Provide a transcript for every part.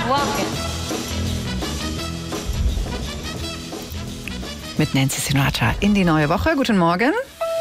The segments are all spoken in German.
Walk it. Mit Nancy Sinatra in die neue Woche. Guten Morgen.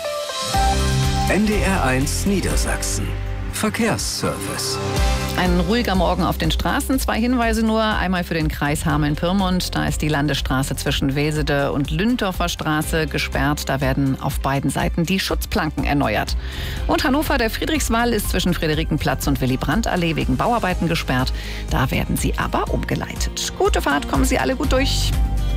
NDR1 Niedersachsen. Verkehrsservice. Ein ruhiger Morgen auf den Straßen. 2 Hinweise nur. Einmal für den Kreis Hameln-Pyrmont. Da ist die Landesstraße zwischen Wesede und Lünndorfer Straße gesperrt. Da werden auf beiden Seiten die Schutzplanken erneuert. Und Hannover, der Friedrichswall, ist zwischen Friederikenplatz und Willy-Brandt-Allee wegen Bauarbeiten gesperrt. Da werden sie aber umgeleitet. Gute Fahrt, kommen Sie alle gut durch.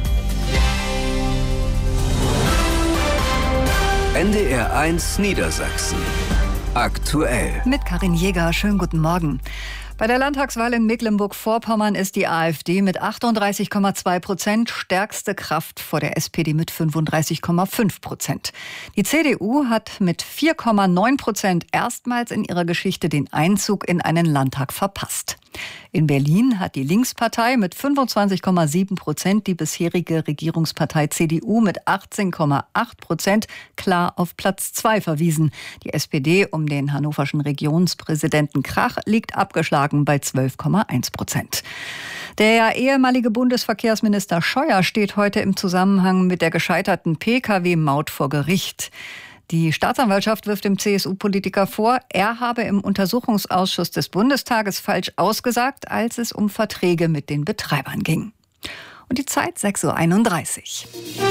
NDR1 Niedersachsen. Aktuell. Mit Karin Jäger. Schönen guten Morgen. Bei der Landtagswahl in Mecklenburg-Vorpommern ist die AfD mit 38,2% stärkste Kraft vor der SPD mit 35,5%. Die CDU hat mit 4,9% erstmals in ihrer Geschichte den Einzug in einen Landtag verpasst. In Berlin hat die Linkspartei mit 25,7% die bisherige Regierungspartei CDU mit 18,8% klar auf Platz 2 verwiesen. Die SPD um den hannoverschen Regionspräsidenten Krach liegt abgeschlagen bei 12,1%. Der ehemalige Bundesverkehrsminister Scheuer steht heute im Zusammenhang mit der gescheiterten Pkw-Maut vor Gericht. Die Staatsanwaltschaft wirft dem CSU-Politiker vor, er habe im Untersuchungsausschuss des Bundestages falsch ausgesagt, als es um Verträge mit den Betreibern ging. Und die Zeit 6:31 Uhr.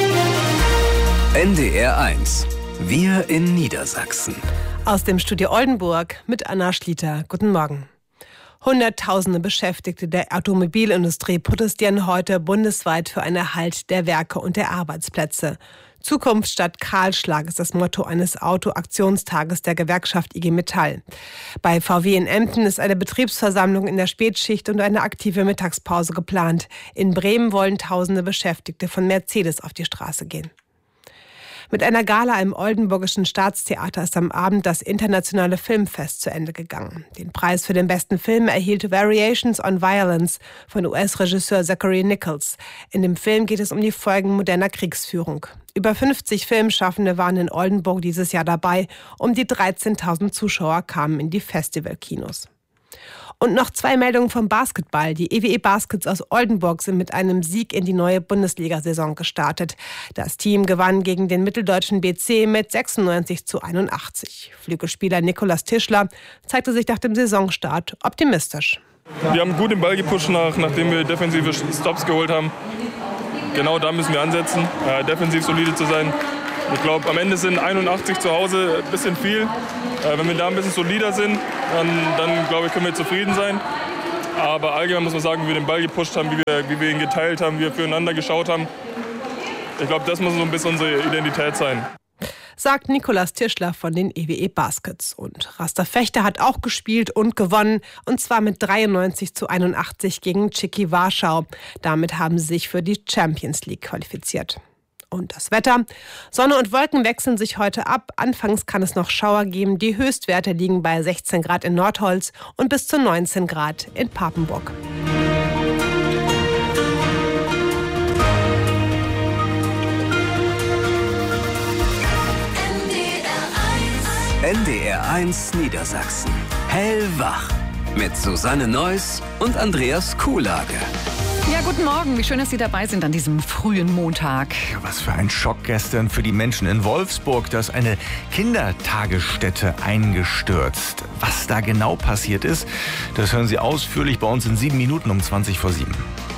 NDR1. Wir in Niedersachsen. Aus dem Studio Oldenburg mit Anna Schlitter. Guten Morgen. Hunderttausende Beschäftigte der Automobilindustrie protestieren heute bundesweit für einen Erhalt der Werke und der Arbeitsplätze. Zukunft statt Kahlschlag ist das Motto eines Autoaktionstages der Gewerkschaft IG Metall. Bei VW in Emden ist eine Betriebsversammlung in der Spätschicht und eine aktive Mittagspause geplant. In Bremen wollen tausende Beschäftigte von Mercedes auf die Straße gehen. Mit einer Gala im Oldenburgischen Staatstheater ist am Abend das internationale Filmfest zu Ende gegangen. Den Preis für den besten Film erhielt Variations on Violence von US-Regisseur Zachary Nichols. In dem Film geht es um die Folgen moderner Kriegsführung. Über 50 Filmschaffende waren in Oldenburg dieses Jahr dabei. Um die 13.000 Zuschauer kamen in die Festivalkinos. Und noch 2 Meldungen vom Basketball. Die EWE Baskets aus Oldenburg sind mit einem Sieg in die neue Bundesliga-Saison gestartet. Das Team gewann gegen den mitteldeutschen BC mit 96:81. Flügelspieler Nikolas Tischler zeigte sich nach dem Saisonstart optimistisch. Wir haben gut den Ball gepusht, nachdem wir defensive Stops geholt haben. Genau da müssen wir ansetzen, defensiv solide zu sein. Ich glaube, am Ende sind 81 zu Hause ein bisschen viel. Wenn wir da ein bisschen solider sind, dann glaube ich, können wir zufrieden sein. Aber allgemein muss man sagen, wie wir den Ball gepusht haben, wie wir ihn geteilt haben, wie wir füreinander geschaut haben. Ich glaube, das muss so ein bisschen unsere Identität sein. Sagt Nikolas Tischler von den EWE Baskets. Und Raster Fechter hat auch gespielt und gewonnen. Und zwar mit 93:81 gegen Chicky Warschau. Damit haben sie sich für die Champions League qualifiziert. Und das Wetter. Sonne und Wolken wechseln sich heute ab. Anfangs kann es noch Schauer geben. Die Höchstwerte liegen bei 16 Grad in Nordholz und bis zu 19 Grad in Papenburg. NDR1 Niedersachsen. Hellwach. Mit Susanne Neuss und Andreas Kuhlage. Ja, guten Morgen. Wie schön, dass Sie dabei sind an diesem frühen Montag. Was für ein Schock gestern für die Menschen in Wolfsburg. Da ist eine Kindertagesstätte eingestürzt. Was da genau passiert ist, das hören Sie ausführlich bei uns in 7 Minuten um 7:20.